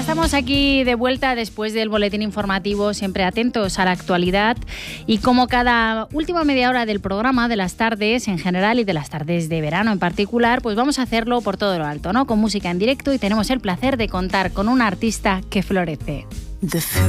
estamos aquí de vuelta después del boletín informativo, siempre atentos a la actualidad, y como cada última media hora del programa, de las tardes en general y de las tardes de verano en particular, pues vamos a hacerlo por todo lo alto, ¿no? Con música en directo, y tenemos el placer de contar con un artista que florece.